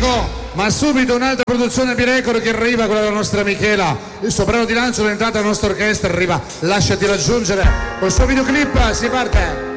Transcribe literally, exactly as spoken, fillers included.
poco, ma subito un'altra produzione B-Record che arriva, quella della nostra Michela. Il soprano di lancio, l'entrata della nostra orchestra arriva Lasciati raggiungere. Col suo videoclip si parte.